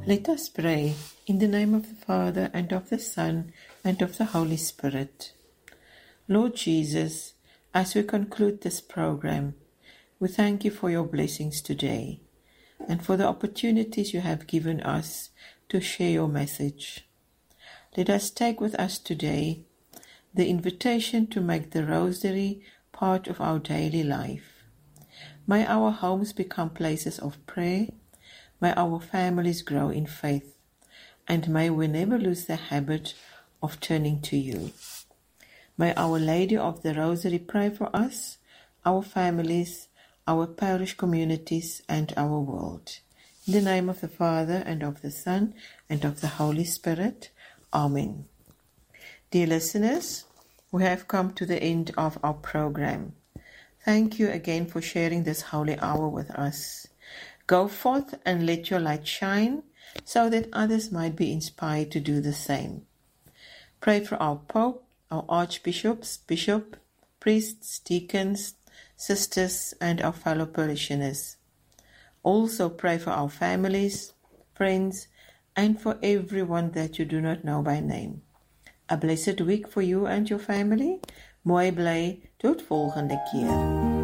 Let us pray in the name of the Father, and of the Son, and of the Holy Spirit. Lord Jesus, as we conclude this program, we thank you for your blessings today and for the opportunities you have given us to share your message. Let us take with us today the invitation to make the Rosary part of our daily life. May our homes become places of prayer, may our families grow in faith, and may we never lose the habit of turning to you. May Our Lady of the Rosary pray for us, our families, our parish communities, and our world. In the name of the Father, and of the Son, and of the Holy Spirit. Amen. Dear listeners, we have come to the end of our program. Thank you again for sharing this holy hour with us. Go forth and let your light shine so that others might be inspired to do the same. Pray for our Pope, our archbishops, bishop, priests, deacons, sisters, and our fellow parishioners. Also pray for our families, friends, and for everyone that you do not know by name. A blessed week for you and your family. Mooi bly, tot volgende keer.